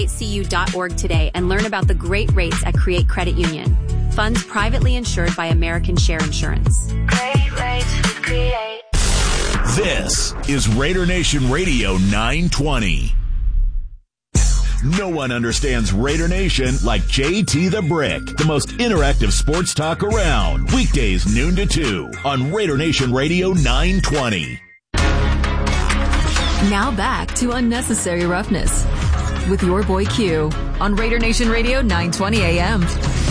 CreateCU.org today and learn about the great rates at Create Credit Union. Funds privately insured by American Share Insurance. Great rates with Create. This is Raider Nation Radio 920. No one understands Raider Nation like JT the Brick, the most interactive sports talk around. Weekdays noon to 2 on Raider Nation Radio 920. Now back to Unnecessary Roughness with your boy Q on Raider Nation Radio 920 AM.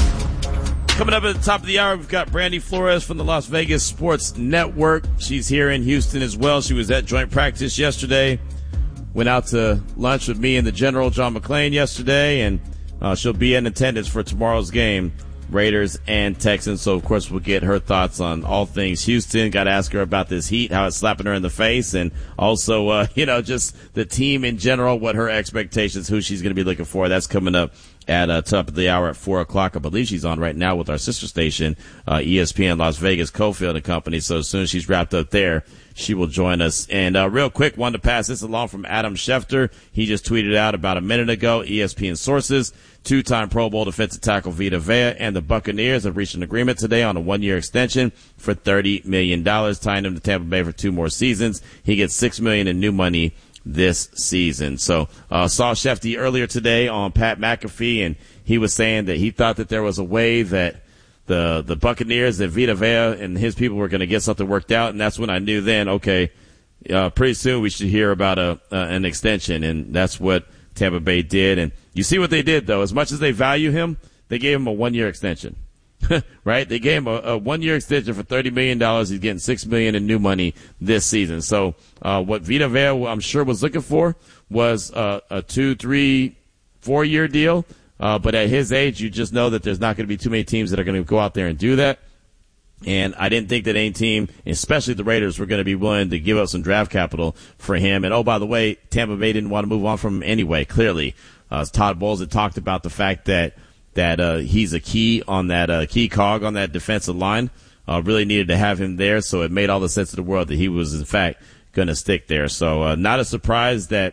Coming up at the top of the hour, we've got Brandy Flores from the Las Vegas Sports Network. She's here in Houston as well. She was at joint practice yesterday. Went out to lunch with me and the General, John McClain, yesterday, and she'll be in attendance for tomorrow's game, Raiders and Texans. So, of course, we'll get her thoughts on all things Houston. Got to ask her about this heat, how it's slapping her in the face, and also, just the team in general, what her expectations, who she's going to be looking for. That's coming up at top of the hour at 4 o'clock. I believe she's on right now with our sister station, ESPN Las Vegas, Cofield and Company. So as soon as she's wrapped up there, she will join us. And real quick, wanted to pass this along from Adam Schefter. He just tweeted out about a minute ago, ESPN sources, two-time Pro Bowl defensive tackle Vita Vea and the Buccaneers have reached an agreement today on a one-year extension for $30 million, tying him to Tampa Bay for 2 more seasons. He gets $6 million in new money this season. So saw Shefty earlier today on Pat McAfee, and he was saying that he thought that there was a way that the Buccaneers, that Vita Vea and his people were going to get something worked out, and that's when I knew then, okay, pretty soon we should hear about an extension, and that's what Tampa Bay did. And you see what they did, though. As much as they value him, they gave him a one-year extension. Right? They gave him a one-year extension for $30 million. He's getting $6 million in new money this season. So what Vita Vea, I'm sure, was looking for was a 2, 3, 4-year deal. But at his age, you just know that there's not going to be too many teams that are going to go out there and do that. And I didn't think that any team, especially the Raiders, were going to be willing to give up some draft capital for him. And, oh, by the way, Tampa Bay didn't want to move on from him anyway, clearly. Todd Bowles had talked about the fact that he's a key on that key cog on that defensive line. Really needed to have him there, so it made all the sense in the world that he was, in fact, going to stick there. So not a surprise that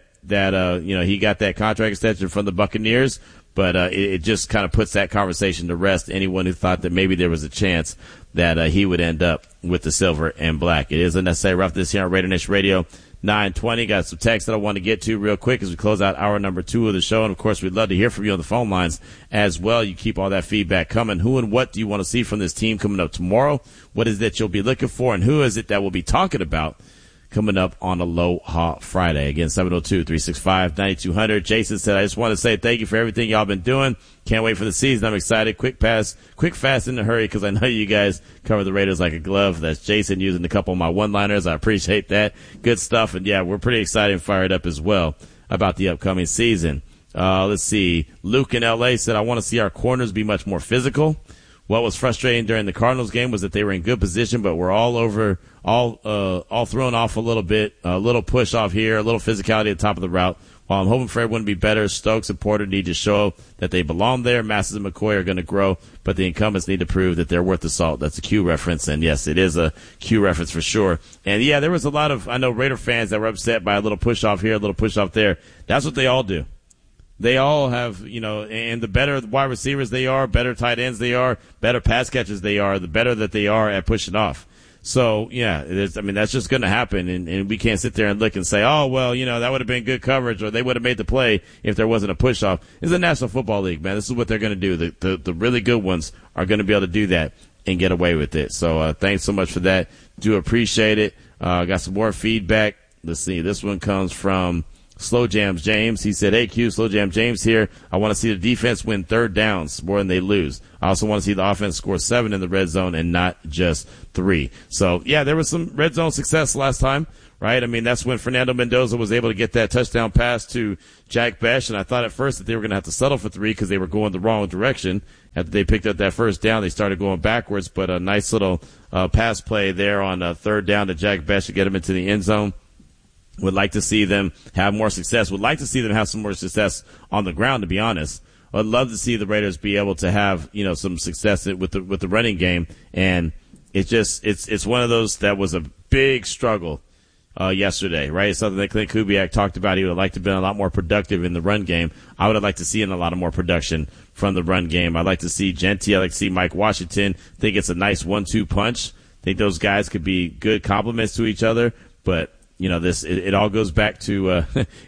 he got that contract extension from the Buccaneers. But it just kind of puts that conversation to rest. Anyone who thought that maybe there was a chance that he would end up with the silver and black. It is Unnecessary Roughness here on Raider Nation Radio 920. Got some text that I want to get to real quick as we close out hour number 2 of the show. And, of course, we'd love to hear from you on the phone lines as well. You keep all that feedback coming. Who and what do you want to see from this team coming up tomorrow? What is it that you'll be looking for? And who is it that we'll be talking about coming up on Aloha Friday? Again, 702-365-9200. Jason said, I just want to say thank you for everything y'all been doing. Can't wait for the season. I'm excited. Quick, fast, in a hurry, because I know you guys cover the Raiders like a glove. That's Jason using a couple of my one-liners. I appreciate that. Good stuff. And, yeah, we're pretty excited and fired up as well about the upcoming season. Let's see. Luke in L.A. said, I want to see our corners be much more physical. What was frustrating during the Cardinals game was that they were in good position, but were all thrown off a little bit, a little push off here, a little physicality at the top of the route. While I'm hoping for everyone to be better, Stokes and Porter need to show that they belong there. Masters and McCoy are going to grow, but the incumbents need to prove that they're worth the salt. That's a Q reference, and yes, it is a Q reference for sure. And yeah, there was a lot of, I know, Raider fans that were upset by a little push off here, a little push off there. That's what they all do. They all have, and the better wide receivers they are, better tight ends they are, better pass catchers they are, the better that they are at pushing off. So, yeah, that's just going to happen, and we can't sit there and look and say, oh, well, that would have been good coverage, or they would have made the play if there wasn't a push-off. It's the National Football League, man. This is what they're going to do. The really good ones are going to be able to do that and get away with it. So thanks so much for that. Do appreciate it. Got some more feedback. Let's see. This one comes from Slow Jams James. He said, hey, Q, Slow Jam James here. I want to see the defense win third downs more than they lose. I also want to see the offense score 7 in the red zone and not just 3. So, yeah, there was some red zone success last time, right? I mean, that's when Fernando Mendoza was able to get that touchdown pass to Jack Bech, and I thought at first that they were going to have to settle for 3 because they were going the wrong direction. After they picked up that first down, they started going backwards, but a nice little pass play there on third down to Jack Bech to get him into the end zone. Would like to see them have more success. Would like to see them have some more success on the ground, to be honest. I'd love to see the Raiders be able to have, some success with the running game. And it's one of those that was a big struggle yesterday, right? It's something that Clint Kubiak talked about. He would have liked to have been a lot more productive in the run game. I would have liked to see a lot of more production from the run game. I'd like to see Genty. I'd like to see Mike Washington. I think it's a nice 1-2 punch. I think those guys could be good complements to each other. But, it all goes back to,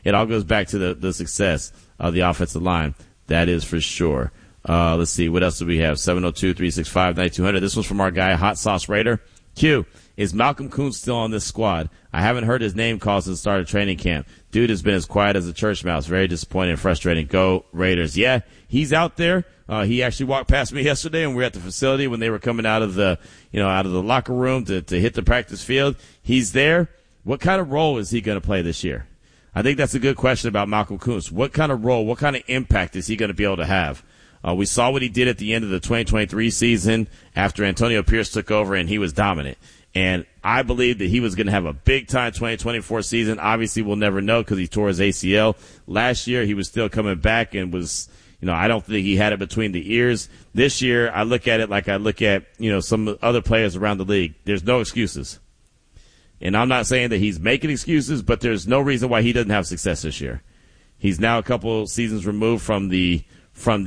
the success of the offensive line. That is for sure. Let's see. What else do we have? 702-365-9200. This was from our guy, Hot Sauce Raider. Q, is Malcolm Koonce still on this squad? I haven't heard his name called since the start of training camp. Dude has been as quiet as a church mouse. Very disappointing and frustrating. Go Raiders. Yeah, he's out there. He actually walked past me yesterday when we were at the facility when they were coming out of the locker room to hit the practice field. He's there. What kind of role is he going to play this year? I think that's a good question about Malcolm Koonce. What kind of role, what kind of impact is he going to be able to have? We saw what he did at the end of the 2023 season after Antonio Pierce took over, and he was dominant. And I believe that he was going to have a big-time 2024 season. Obviously, we'll never know because he tore his ACL. Last year, he was still coming back and was, I don't think he had it between the ears. This year, I look at it like I look at, some other players around the league. There's no excuses. And I'm not saying that he's making excuses, but there's no reason why he doesn't have success this year. He's now a couple seasons removed from the torn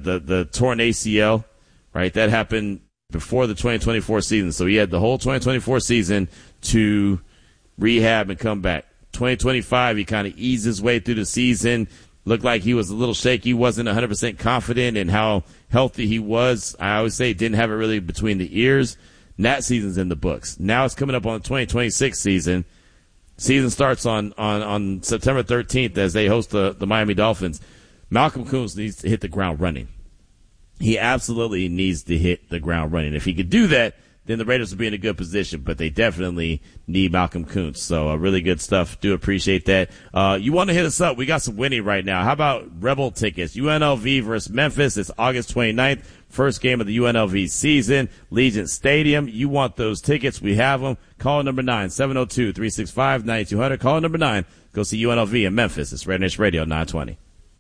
ACL, right? That happened before the 2024 season. So he had the whole 2024 season to rehab and come back. 2025, he kind of eased his way through the season. Looked like he was a little shaky. Wasn't 100% confident in how healthy he was. I always say didn't have it really between the ears. And that season's in the books. Now it's coming up on the 2026 season. Season starts on September 13th as they host the Miami Dolphins. Malcolm Koonce needs to hit the ground running. He absolutely needs to hit the ground running. If he could do that, then the Raiders will be in a good position, but they definitely need Malcolm Koonce. So really good stuff. Do appreciate that. You want to hit us up? We got some winning right now. How about Rebel tickets? UNLV versus Memphis. It's August 29th. First game of the UNLV season. Legion Stadium. You want those tickets? We have them. Call number 9, 702-365-9200. Call number 9. Go see UNLV in Memphis. It's Raider Nation Radio 920.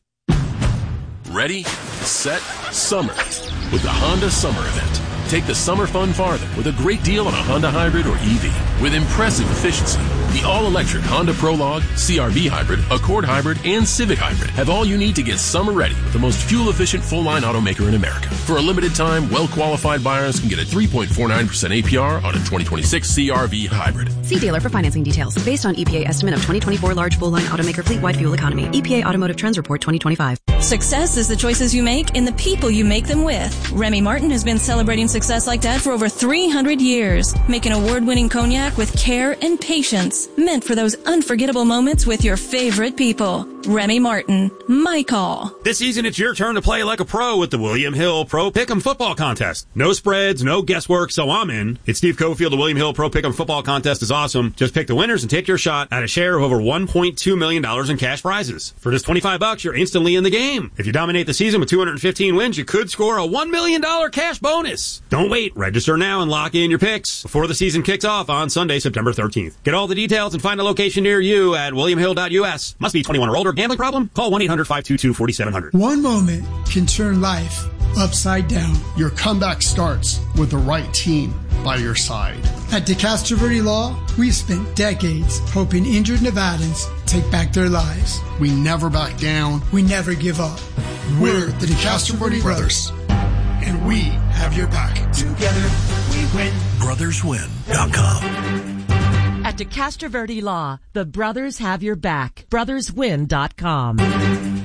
Ready, set, summer with the Honda Summer Event. Take the summer fun farther with a great deal on a Honda Hybrid or EV with impressive efficiency. The all-electric Honda Prologue, CR-V Hybrid, Accord Hybrid, and Civic Hybrid have all you need to get summer ready with the most fuel-efficient full-line automaker in America. For a limited time, well-qualified buyers can get a 3.49% APR on a 2026 CR-V Hybrid. See dealer for financing details. Based on EPA estimate of 2024 large full-line automaker fleet-wide fuel economy. EPA Automotive Trends Report 2025. Success is the choices you make and the people you make them with. Remy Martin has been celebrating success like that for over 300 years. Make an award-winning cognac with care and patience. Meant for those unforgettable moments with your favorite people. Remy Martin, my call. This season, it's your turn to play like a pro with the William Hill Pro Pick'em Football Contest. No spreads, no guesswork, so I'm in. It's Steve Cofield. The William Hill Pro Pick'em Football Contest is awesome. Just pick the winners and take your shot at a share of over $1.2 million in cash prizes. For just $25, you're instantly in the game. If you dominate the season with 215 wins, you could score a $1 million cash bonus. Don't wait. Register now and lock in your picks before the season kicks off on Sunday, September 13th. Get all the details and find a location near you at williamhill.us. Must be 21 or older. Gambling problem? Call 1-800-522-4700. One moment can turn life upside down. Your comeback starts with the right team by your side. At DeCastro Verde Law, we've spent decades helping injured Nevadans take back their lives. We never back down. We never give up. We're the DeCastro Verde Brothers, and we have your back. Together, we win. BrothersWin.com. At DeCastro Verde Law, the brothers have your back. BrothersWin.com.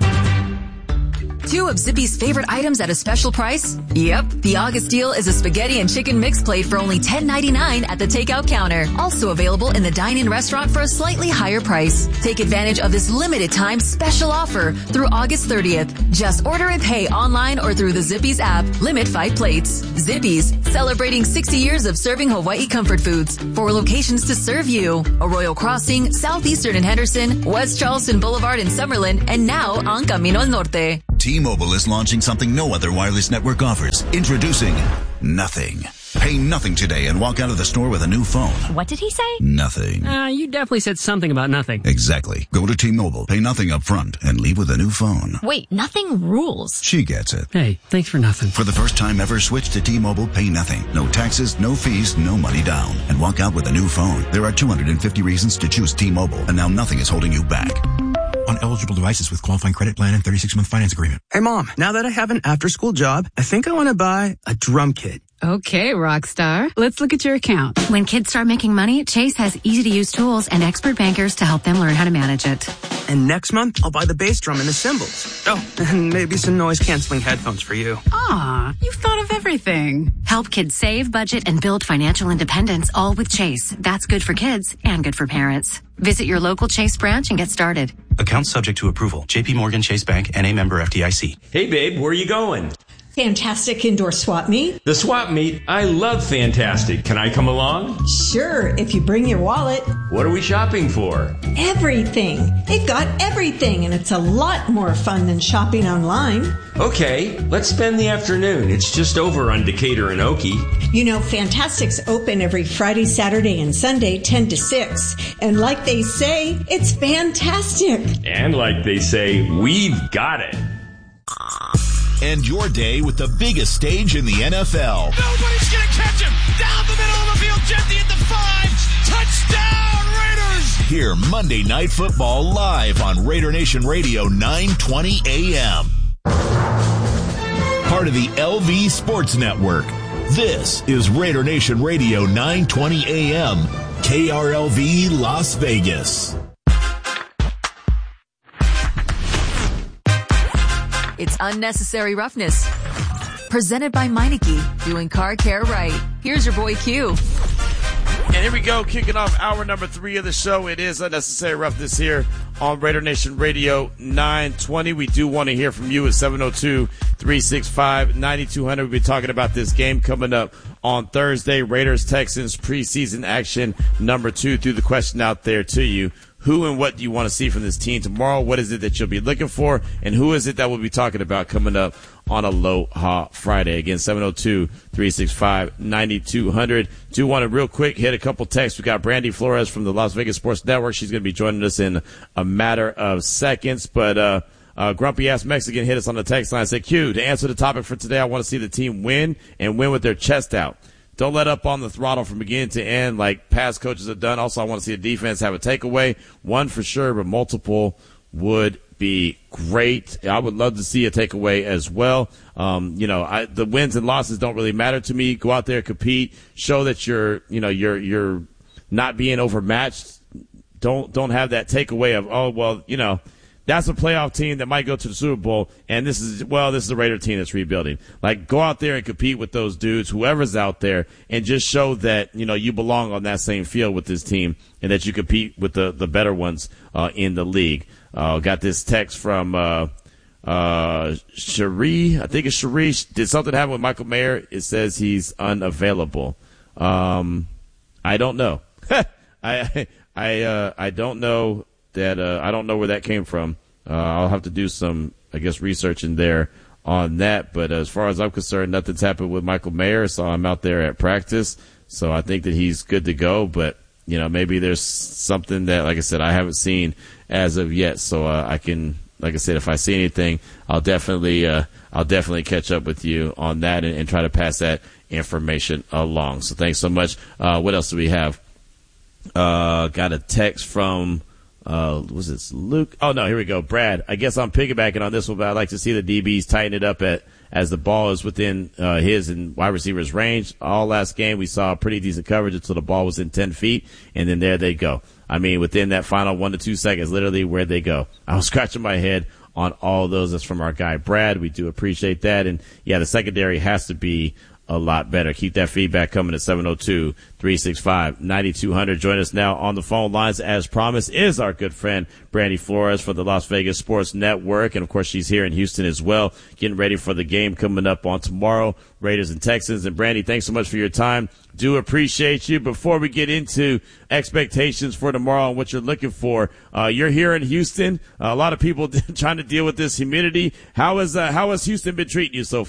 2 of Zippy's favorite items at a special price? Yep. The August deal is a spaghetti and chicken mix plate for only $10.99 at the takeout counter. Also available in the dine-in restaurant for a slightly higher price. Take advantage of this limited time special offer through August 30th. Just order and pay online or through the Zippy's app. Limit 5 plates. Zippy's, celebrating 60 years of serving Hawaii comfort foods. 4 locations to serve you. Arroyo Crossing, Southeastern in Henderson, West Charleston Boulevard in Summerlin, and now on Camino al Norte. T-Mobile is launching something no other wireless network offers. Introducing Nothing. Pay nothing today and walk out of the store with a new phone. What did he say? Nothing. You definitely said something about nothing. Exactly. Go to T-Mobile, pay nothing up front, and leave with a new phone. Wait, nothing rules. She gets it. Hey, thanks for nothing. For the first time ever, switch to T-Mobile, pay nothing. No taxes, no fees, no money down. And walk out with a new phone. There are 250 reasons to choose T-Mobile, and now nothing is holding you back. On eligible devices with qualifying credit plan and 36-month finance agreement. Hey, Mom, now that I have an after-school job, I think I want to buy a drum kit. Okay, Rockstar. Let's look at your account. When kids start making money, Chase has easy-to-use tools and expert bankers to help them learn how to manage it. And next month, I'll buy the bass drum and the cymbals. Oh, and maybe some noise-canceling headphones for you. Aw, you've thought of everything. Help kids save, budget, and build financial independence, all with Chase. That's good for kids and good for parents. Visit your local Chase branch and get started. Account subject to approval. JP Morgan Chase Bank, N.A. member FDIC. Hey, babe, where are you going? Fantastic indoor swap meet. The swap meet? I love Fantastic. Can I come along? Sure, if you bring your wallet. What are we shopping for? Everything. They've got everything, and it's a lot more fun than shopping online. Okay, let's spend the afternoon. It's just over on Decatur and Okie. You know, Fantastic's open every Friday, Saturday, and Sunday, 10 to 6. And like they say, it's fantastic. And like they say, we've got it. End your day with the biggest stage in the NFL. Nobody's going to catch him. Down the middle of the field, Jeffy at the 5. Touchdown, Raiders. Hear Monday Night Football live on Raider Nation Radio 920 AM. Part of the LV Sports Network. This is Raider Nation Radio 920 AM. KRLV Las Vegas. It's Unnecessary Roughness. Presented by Meineke, doing car care right. Here's your boy Q. And here we go, kicking off hour number 3 of the show. It is Unnecessary Roughness here on Raider Nation Radio 920. We do want to hear from you at 702-365-9200. We'll be talking about this game coming up on Thursday. Raiders-Texans preseason action number 2. Threw the question out there to you. Who and what do you want to see from this team tomorrow? What is it that you'll be looking for? And who is it that we'll be talking about coming up on Aloha Friday? Again, 702-365-9200. Do want to real quick hit a couple texts. We got Brandy Flores from the Las Vegas Sports Network. She's going to be joining us in a matter of seconds. But Grumpy Ass Mexican hit us on the text line and said, Q, to answer the topic for today, I want to see the team win and win with their chest out. Don't let up on the throttle from beginning to end like past coaches have done. Also, I want to see the defense have a takeaway. One for sure, but multiple would be great. I would love to see a takeaway as well. The wins and losses don't really matter to me. Go out there, compete, show that you're not being overmatched. Don't have that takeaway of, that's a playoff team that might go to the Super Bowl, and this is a Raider team that's rebuilding. Like, go out there and compete with those dudes, whoever's out there, and just show that, you belong on that same field with this team and that you compete with the better ones in the league. Got this text from Cherie. I think it's Cherie. Did something happen with Michael Mayer? It says he's unavailable. I don't know. I don't know. I don't know where that came from. I'll have to do some, research in there on that. But as far as I'm concerned, nothing's happened with Michael Mayer. So I'm out there at practice. So I think that he's good to go. But, maybe there's something that, like I said, I haven't seen as of yet. So I can, like I said, if I see anything, I'll definitely catch up with you on that and try to pass that information along. So thanks so much. What else do we have? Got a text from, was this Luke? Oh, no, here we go. Brad, I guess I'm piggybacking on this one, but I'd like to see the DBs tighten it up as the ball is within his and wide receivers' range. All last game, we saw pretty decent coverage until the ball was in 10 feet, and then there they go. I mean, within that final 1 to 2 seconds, literally where'd they go? I was scratching my head on all of those. That's from our guy, Brad. We do appreciate that. And, yeah, the secondary has to be a lot better. Keep that feedback coming at 702-365-9200. Join us now on the phone lines, as promised, is our good friend Brandy Flores for the Las Vegas Sports Network. And, of course, she's here in Houston as well, getting ready for the game coming up on tomorrow, Raiders and Texans. And, Brandy, thanks so much for your time. Do appreciate you. Before we get into expectations for tomorrow and what you're looking for, you're here in Houston. A lot of people trying to deal with this humidity. How has Houston been treating you so far?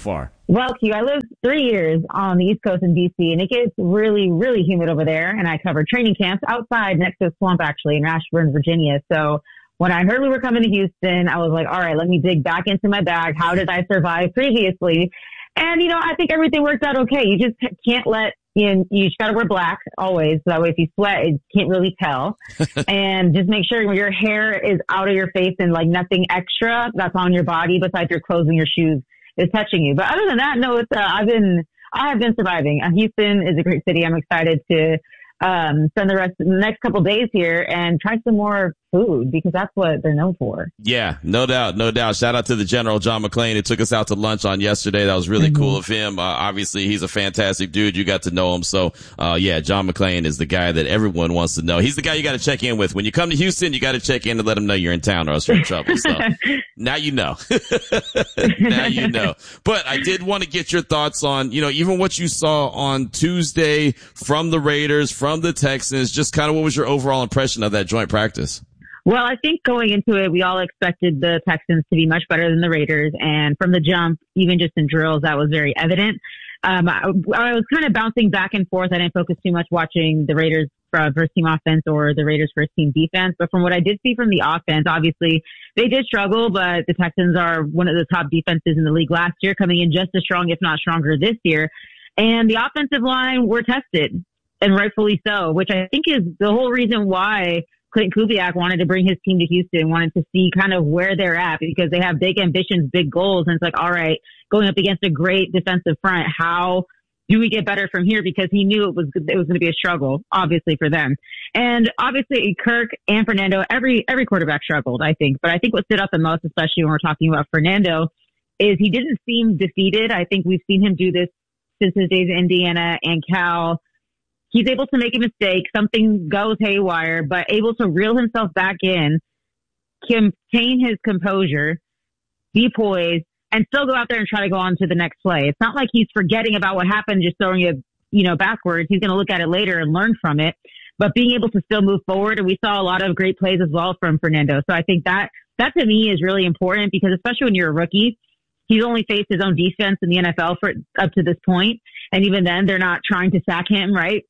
Well, Q, I lived 3 years on the East Coast in D.C., and it gets really, really humid over there. And I covered training camps outside next to a swamp, actually, in Ashburn, Virginia. So when I heard we were coming to Houston, I was like, all right, let me dig back into my bag. How did I survive previously? And, I think everything worked out okay. You just can't you just got to wear black always. So that way, if you sweat, you can't really tell. And just make sure your hair is out of your face and like nothing extra that's on your body besides your clothes and your shoes is touching you. But other than that, no, I have been surviving. Houston is a great city. I'm excited to spend the next couple days here and try some more food because that's what they're known for. Yeah, no doubt. Shout out to the General, John McClain, who took us out to lunch on yesterday. That was really cool of him. Obviously, he's a fantastic dude. You got to know him. So, John McClain is the guy that everyone wants to know. He's the guy you got to check in with. When you come to Houston, you got to check in and let him know you're in town or else you're in trouble. So now you know. Now you know. But I did want to get your thoughts on, even what you saw on Tuesday from the Raiders, from the Texans, just kind of what was your overall impression of that joint practice? Well, I think going into it, we all expected the Texans to be much better than the Raiders. And from the jump, even just in drills, that was very evident. I was kind of bouncing back and forth. I didn't focus too much watching the Raiders first team offense or the Raiders first team defense. But from what I did see from the offense, obviously they did struggle, but the Texans are one of the top defenses in the league last year, coming in just as strong, if not stronger this year. And the offensive line were tested, and rightfully so, which I think is the whole reason why Clayton Kubiak wanted to bring his team to Houston, wanted to see kind of where they're at because they have big ambitions, big goals. And it's like, all right, going up against a great defensive front, how do we get better from here? Because he knew it was going to be a struggle, obviously, for them. And obviously Kirk and Fernando, every quarterback struggled, I think. But I think what stood out the most, especially when we're talking about Fernando, is he didn't seem defeated. I think we've seen him do this since his days in Indiana and Cal. He's able to make a mistake, something goes haywire, but able to reel himself back in, contain his composure, be poised, and still go out there and try to go on to the next play. It's not like he's forgetting about what happened, just throwing it, backwards. He's going to look at it later and learn from it, but being able to still move forward. And we saw a lot of great plays as well from Fernando. So I think that to me is really important because especially when you're a rookie, he's only faced his own defense in the NFL for up to this point. And even then they're not trying to sack him, right?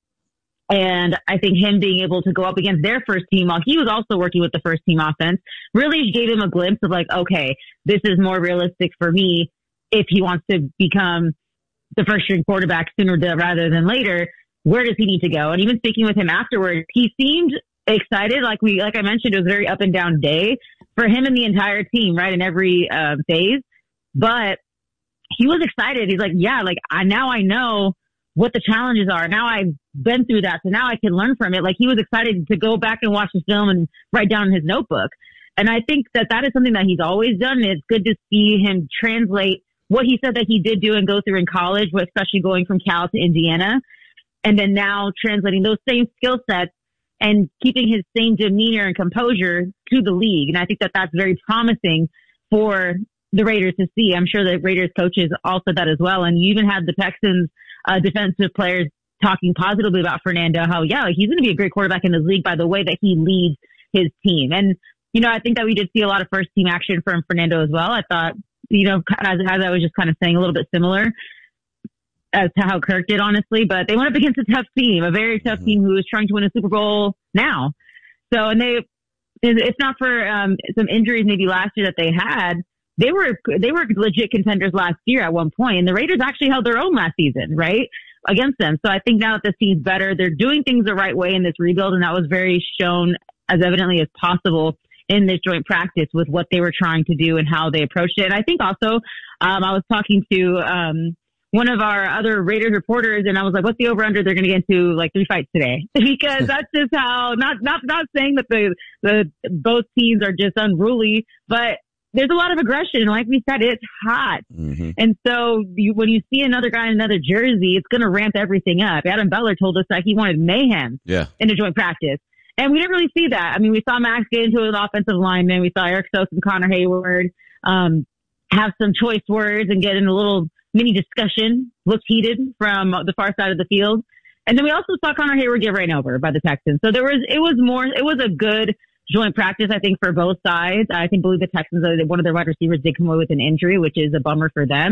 And I think him being able to go up against their first team while he was also working with the first team offense really gave him a glimpse of like, okay, this is more realistic for me if he wants to become the first string quarterback sooner rather than later. Where does he need to go? And even speaking with him afterwards, he seemed excited. Like I mentioned, it was a very up and down day for him and the entire team, right? In every phase, but he was excited. He's like, yeah, now I know what the challenges are. Now I've been through that. So now I can learn from it. Like he was excited to go back and watch the film and write down in his notebook. And I think that is something that he's always done. It's good to see him translate what he said that he did do and go through in college, especially going from Cal to Indiana. And then now translating those same skill sets and keeping his same demeanor and composure to the league. And I think that that's very promising for the Raiders to see. I'm sure the Raiders coaches all said that as well. And you even had the Texans defensive players talking positively about Fernando, how, he's going to be a great quarterback in this league by the way that he leads his team. And, I think that we did see a lot of first team action from Fernando as well. I thought, as I was just kind of saying, a little bit similar as to how Kirk did, honestly, but they went up against a tough team, a very tough team who is trying to win a Super Bowl now. So, and if not for some injuries maybe last year that they had, they were legit contenders last year at one point, and the Raiders actually held their own last season, right, against them. So I think now that this team's better, they're doing things the right way in this rebuild, and that was very shown as evidently as possible in this joint practice with what they were trying to do and how they approached it. And I think also I was talking to one of our other Raiders reporters, and I was like, what's the over-under? They're going to get into like 3 fights today. Because that's just how, not saying that the both teams are just unruly, but there's a lot of aggression. Like we said, it's hot. Mm-hmm. And so when you see another guy in another jersey, it's going to ramp everything up. Adam Butler told us that he wanted mayhem in a joint practice. And we didn't really see that. I mean, we saw Max get into an offensive lineman. We saw Eric Stokes and Connor Hayward have some choice words and get in a little mini discussion, looked heated from the far side of the field. And then we also saw Connor Hayward get ran over by the Texans. So it was a good joint practice, I think, for both sides. I believe the Texans, one of their wide receivers did come away with an injury, which is a bummer for them.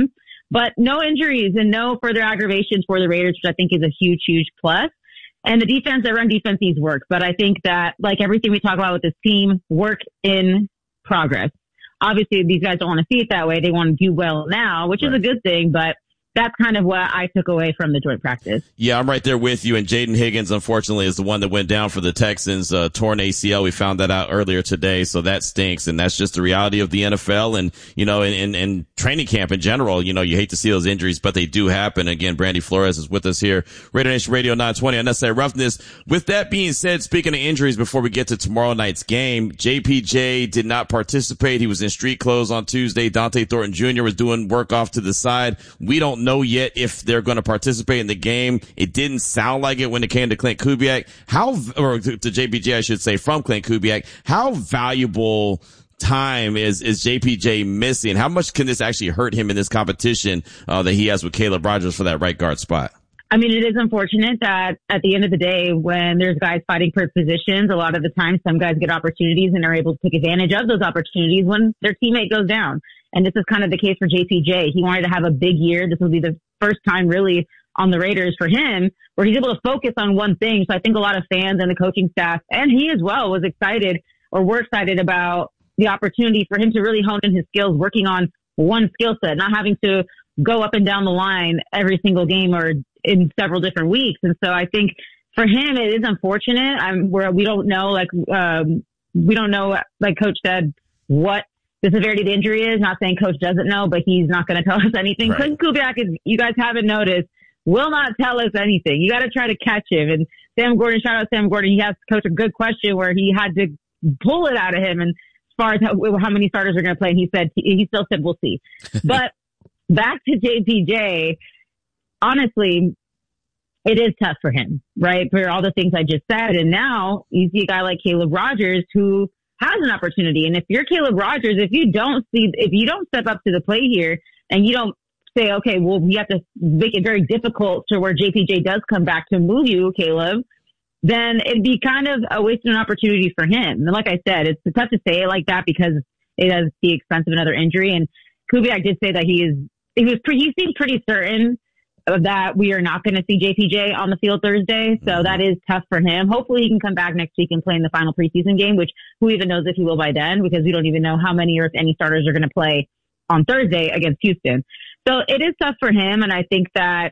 But no injuries and no further aggravations for the Raiders, which I think is a huge, huge plus. And the defense, their run defense needs work. But I think that, like everything we talk about with this team, work in progress. Obviously, these guys don't want to see it that way. They want to do well now, which is a good thing. But that's kind of what I took away from the joint practice. Yeah, I'm right there with you. And Jaden Higgins, unfortunately, is the one that went down for the Texans, torn ACL. We found that out earlier today. So that stinks. And that's just the reality of the NFL and, and training camp in general. You hate to see those injuries, but they do happen. Again, Brandy Flores is with us here. Raider Nation Radio 920 Unnecessary Roughness. With that being said, speaking of injuries, before we get to tomorrow night's game, JPJ did not participate. He was in street clothes on Tuesday. Dante Thornton Jr. was doing work off to the side. We don't know yet if they're going to participate in the game. It didn't sound like it when it came to Clint Kubiak. Or to JPJ, I should say, from Clint Kubiak. How valuable time is JPJ missing? How much can this actually hurt him in this competition that he has with Caleb Rogers for that right guard spot? I mean, it is unfortunate that at the end of the day, when there's guys fighting for positions, a lot of the time some guys get opportunities and are able to take advantage of those opportunities when their teammate goes down. And this is kind of the case for JPJ. He wanted to have a big year. This will be the first time really on the Raiders for him where he's able to focus on one thing. So I think a lot of fans and the coaching staff, and he as well, were excited about the opportunity for him to really hone in his skills, working on one skill set, not having to go up and down the line every single game or in several different weeks. And so I think for him, it is unfortunate. We don't know, like Coach said, what the severity of the injury is. Not saying Coach doesn't know, but he's not going to tell us anything. Right. Clint Kubiak, you guys haven't noticed, will not tell us anything. You got to try to catch him. And Sam Gordon, shout out Sam Gordon. He asked Coach a good question where he had to pull it out of him. And as far as how many starters are going to play, and he still said, we'll see. But back to JPJ, honestly, it is tough for him, right? For all the things I just said. And now you see a guy like Caleb Rogers who has an opportunity. And if you're Caleb Rogers, if you don't step up to the plate here and you don't say, okay, well, we have to make it very difficult to where JPJ does come back to move you, Caleb, then it'd be kind of a wasted opportunity for him. And like I said, it's tough to say it like that because it has the expense of another injury. And Kubiak did say that he seemed pretty certain that we are not going to see JPJ on the field Thursday. So that is tough for him. Hopefully he can come back next week and play in the final preseason game, which who even knows if he will by then, because we don't even know how many or if any starters are going to play on Thursday against Houston. So it is tough for him. And I think that,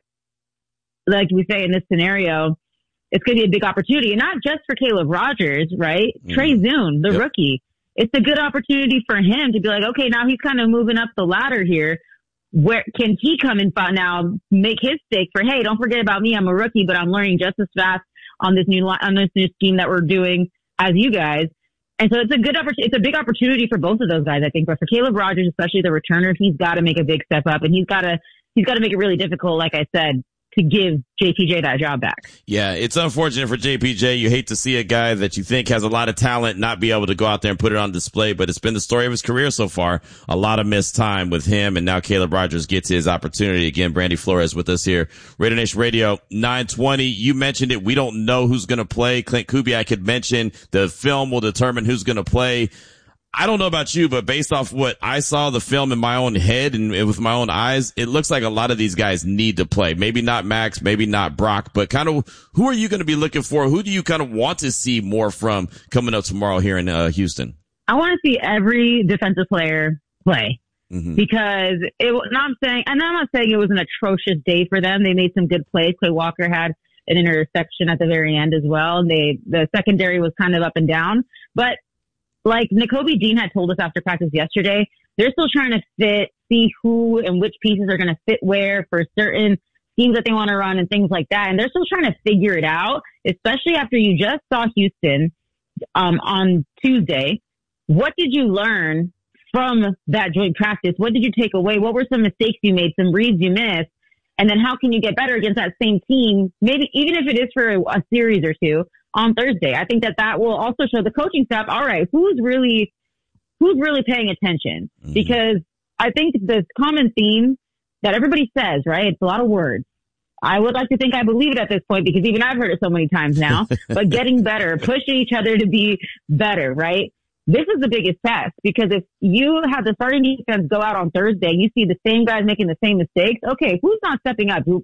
like we say in this scenario, it's going to be a big opportunity, and not just for Caleb Rogers, right? Trey Zune, the rookie. It's a good opportunity for him to be like, okay, now he's kind of moving up the ladder here. Where can he come and now make his stake for, hey, don't forget about me. I'm a rookie, but I'm learning just as fast on this new scheme that we're doing as you guys. And so it's a good opportunity. It's a big opportunity for both of those guys, I think. But for Caleb Rogers, especially the returner, he's got to make a big step up, and he's got to make it really difficult, like I said, to give JPJ that job back. Yeah, it's unfortunate for JPJ. You hate to see a guy that you think has a lot of talent not be able to go out there and put it on display, but it's been the story of his career so far. A lot of missed time with him, and now Caleb Rogers gets his opportunity. Again, Brandy Flores with us here. Raider Nation Radio 920. You mentioned it. We don't know who's going to play. Clint Kubiak had mentioned the film will determine who's going to play. I don't know about you, but based off what I saw the film in my own head and with my own eyes, it looks like a lot of these guys need to play. Maybe not Max, maybe not Brock, but kind of who are you going to be looking for? Who do you kind of want to see more from coming up tomorrow here in Houston? I want to see every defensive player play because I'm not saying it was an atrocious day for them. They made some good plays. Clay Walker had an interception at the very end as well. The secondary was kind of up and down, but like Nakobe Dean had told us after practice yesterday, they're still trying to see who and which pieces are going to fit where for certain schemes that they want to run and things like that. And they're still trying to figure it out, especially after you just saw Houston on Tuesday. What did you learn from that joint practice? What did you take away? What were some mistakes you made, some reads you missed? And then how can you get better against that same team? Maybe even if it is for a series or two on Thursday. I think that will also show the coaching staff, all right, who's really paying attention? Because I think the common theme that everybody says, right, it's a lot of words. I would like to think I believe it at this point because even I've heard it so many times now, but getting better, pushing each other to be better, right? this is the biggest test, because if you have the starting defense go out on Thursday, you see the same guys making the same mistakes. Okay, who's not stepping up?